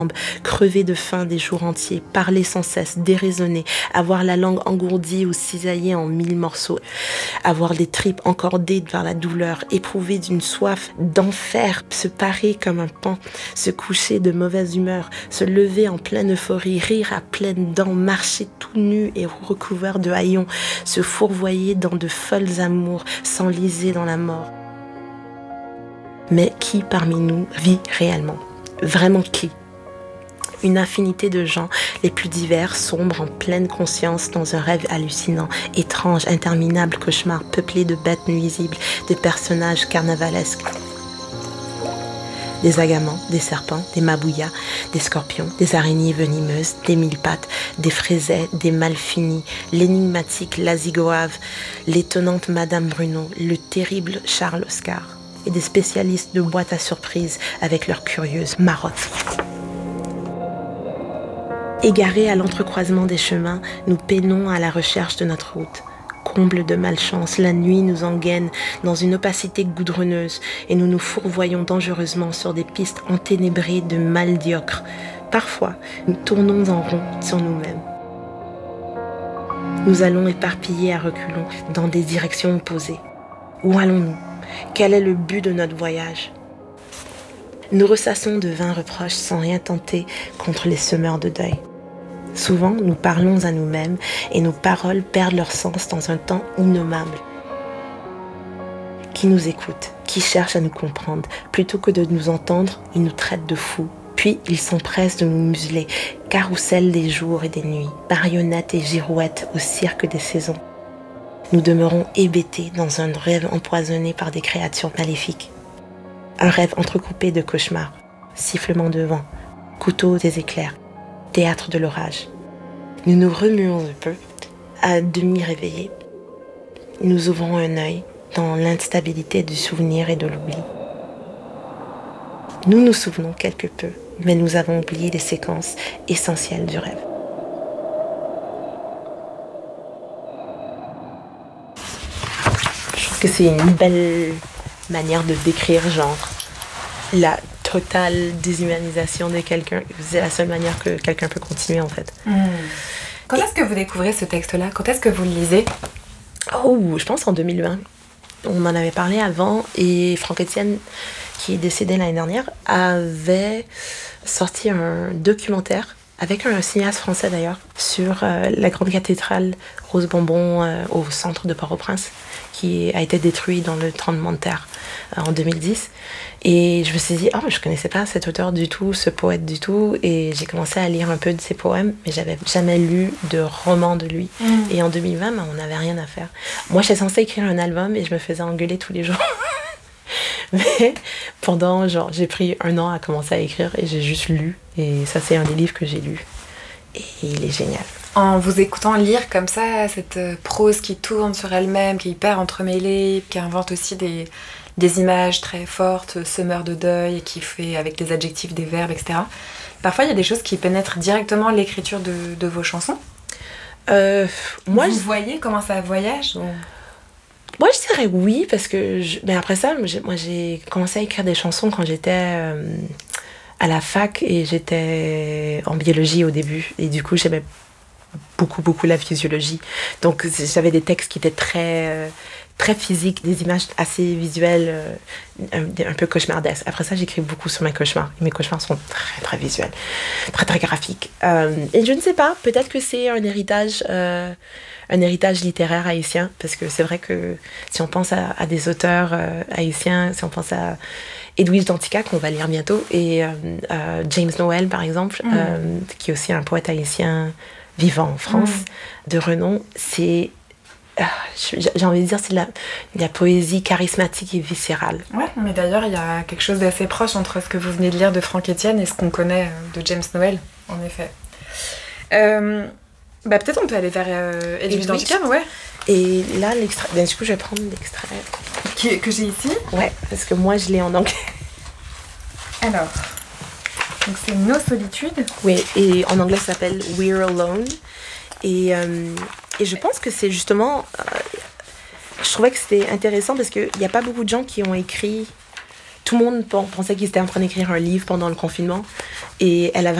crever de faim des jours entiers, parler sans cesse, déraisonner, avoir la langue engourdie ou cisaillée en 1000 morceaux, avoir les tripes encordées par la douleur, éprouver d'une soif d'enfer, se parer comme un paon, se coucher de mauvaise humeur, se lever en pleine euphorie, rire à pleines dents, marcher tout nu et recouvert de haillons, se fourvoyer dans de folles amours, s'enliser dans la mort. Mais qui parmi nous vit réellement? Vraiment qui? Une infinité de gens, les plus divers, sombres, en pleine conscience, dans un rêve hallucinant, étrange, interminable cauchemar, peuplé de bêtes nuisibles, de personnages carnavalesques. Des agamans, des serpents, des mabouillas, des scorpions, des araignées venimeuses, des mille-pattes, des fraisets, des malfinis, l'énigmatique Lazigoave, l'étonnante Madame Bruno, le terrible Charles Oscar, et des spécialistes de boîtes à surprises avec leurs curieuses marottes. Égarés à l'entrecroisement des chemins, nous peinons à la recherche de notre route. Comble de malchance, la nuit nous engaine dans une opacité goudronneuse et nous nous fourvoyons dangereusement sur des pistes enténébrées de maldiocres. Parfois, nous tournons en rond sur nous-mêmes. Nous allons éparpillés à reculons dans des directions opposées. Où allons-nous? Quel est le but de notre voyage? Nous ressassons de vains reproches sans rien tenter contre les semeurs de deuil. Souvent, nous parlons à nous-mêmes et nos paroles perdent leur sens dans un temps innommable. Qui nous écoute, qui cherche à nous comprendre, plutôt que de nous entendre, ils nous traitent de fous. Puis, ils s'empressent de nous museler, carrousel des jours et des nuits, marionnettes et girouettes au cirque des saisons. Nous demeurons hébétés dans un rêve empoisonné par des créatures maléfiques. Un rêve entrecoupé de cauchemars, sifflements de vent, couteaux des éclairs, théâtre de l'orage. Nous nous remuons un peu, à demi réveillés. Nous ouvrons un œil dans l'instabilité du souvenir et de l'oubli. Nous nous souvenons quelque peu, mais nous avons oublié les séquences essentielles du rêve. Je trouve que c'est une belle manière de décrire genre la totale déshumanisation de quelqu'un. C'est la seule manière que quelqu'un peut continuer en fait. Quand est-ce que vous découvrez ce texte-là? Quand est-ce que vous le lisez? Oh, je pense en 2020. On en avait parlé avant et Franck Etienne, qui est décédé l'année dernière, avait sorti un documentaire avec un cinéaste français d'ailleurs sur la grande cathédrale Rose Bonbon au centre de Port-au-Prince, qui a été détruit dans le tremblement de terre en 2010. Et je me suis dit, oh, je connaissais pas cet auteur du tout, ce poète du tout. Et j'ai commencé à lire un peu de ses poèmes, mais j'avais jamais lu de roman de lui. Et en 2020, on n'avait rien à faire. Moi, j'étais censée écrire un album et je me faisais engueuler tous les jours. Mais pendant, j'ai pris 1 an à commencer à écrire et j'ai juste lu. Et ça, c'est un des livres que j'ai lu. Et il est génial. En vous écoutant lire comme ça, cette prose qui tourne sur elle-même, qui est hyper entremêlée, qui invente aussi des images très fortes, semeur de deuil, qui fait avec des adjectifs, des verbes, etc. Parfois, il y a des choses qui pénètrent directement l'écriture de vos chansons. Moi, vous voyez comment ça voyage ou... Moi, je dirais oui, parce que... Mais après ça, moi, j'ai commencé à écrire des chansons quand j'étais à la fac et j'étais en biologie au début. Et du coup, j'aimais beaucoup la physiologie. Donc, j'avais des textes qui étaient très physiques, des images assez visuelles, un peu cauchemardesques. Après ça, j'écris beaucoup sur mes cauchemars. Et mes cauchemars sont très visuels, très graphiques. Et je ne sais pas, peut-être que c'est un héritage littéraire haïtien, parce que c'est vrai que si on pense à des auteurs haïtiens, si on pense à Edwige Danticat, qu'on va lire bientôt, et James Noël, par exemple, qui est aussi un poète haïtien vivant en France, de renom, c'est... j'ai envie de dire, c'est de la poésie charismatique et viscérale. Ouais, mais d'ailleurs, il y a quelque chose d'assez proche entre ce que vous venez de lire de Franck Etienne et ce qu'on connaît de James Noël, en effet. Peut-être on peut aller vers Edwige Danticat, ouais. Et là, l'extrait... du coup, je vais prendre l'extrait. Que j'ai ici. Ouais, parce que moi, je l'ai en anglais. Alors, donc c'est Nos solitudes. Oui, et en anglais, ça s'appelle We're Alone. Et je pense que c'est justement... je trouvais que c'était intéressant parce qu'il n'y a pas beaucoup de gens qui ont écrit tout le monde pensait qu'ils étaient en train d'écrire un livre pendant le confinement. Et elle a